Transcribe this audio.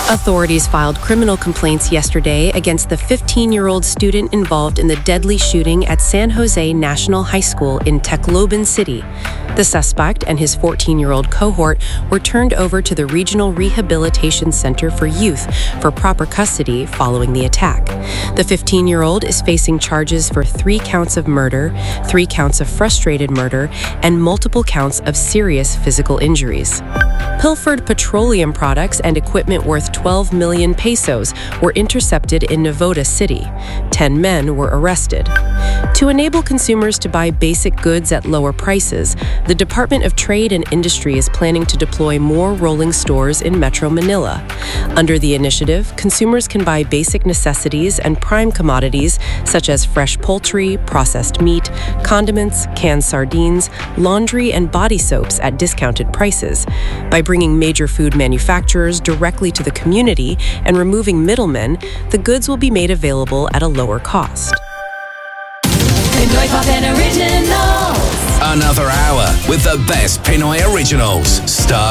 Authorities filed criminal complaints yesterday against the 15-year-old student involved in the deadly shooting at San Jose National High School in Tacloban City. The suspect and his 14-year-old cohort were turned over to the Regional Rehabilitation Center for Youth for proper custody following the attack. The 15-year-old is facing charges for 3 counts of murder, 3 counts of frustrated murder, and multiple counts of serious physical injuries. Pilfered petroleum products and equipment worth 12 million pesos were intercepted in Navotas City. 10 men were arrested. To enable consumers to buy basic goods at lower prices, the Department of Trade and Industry is planning to deploy more rolling stores in Metro Manila. Under the initiative, consumers can buy basic necessities and prime commodities such as fresh poultry, processed meat, condiments, canned sardines, laundry, and body soaps at discounted prices. By bringing major food manufacturers directly to the community and removing middlemen, the goods will be made available at a lower cost. Pinoy Pop and Originals. Another hour with the best Pinoy originals. Star